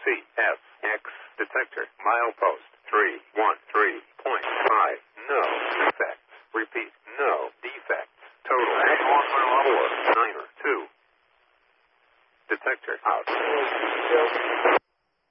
CFX detector. Milepost 313.5. No defects. Repeat, no defects. Total 492. Detector out.